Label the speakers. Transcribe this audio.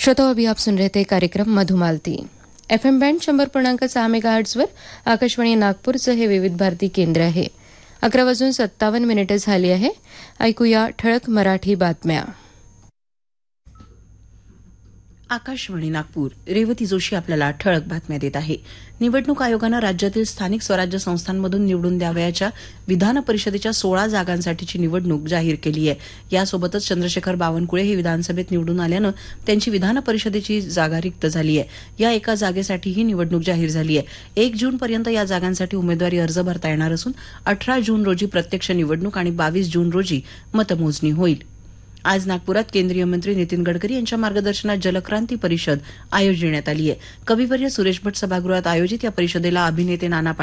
Speaker 1: श्रोताओं, अभी आप सुन रहे थे कार्यक्रम मधुमालती. FM बँड 100.6 मेगाहर्ट्झवर आकाशवाणी नागपूरचं हे विविध भारती केंद्र आहे. 11:57 झाली आहे. ऐकूया ठळक मराठी बातम्या.
Speaker 2: आकाशवाणी नागपूर. रेवती जोशी आपल्याला ठळक बातम्या देत आहे. निवडणूक आयोगानं राज्यातील स्थानिक स्वराज्य संस्थांमधून निवडून द्यावयाच्या विधान परिषदेच्या 16 जागांसाठीची निवडणूक जाहीर केली आहे. यासोबतच चंद्रशेखर बावनकुळे हे विधानसभेत निवडून आल्यानं त्यांची विधान परिषदेची जागा रिक्त झाली आहे. या एका जागेसाठी ही निवडणूक जाहीर झाली आहे. 1 जूनपर्यंत या जागांसाठी उमेदवारी अर्ज भरता येणार असून 18 जून रोजी प्रत्यक्ष निवडणूक आणि 22 जून रोजी मतमोजणी होईल. आज नागपुरात केंद्रीय मंत्री नितीन गडकरी यांच्या मार्गदर्शनात जलक्रांती परिषद आयोजिण्यात आली आहे. कविवर्य सुरेश भट सभागृहात आयोजित या परिषदेला अभिनेते नाना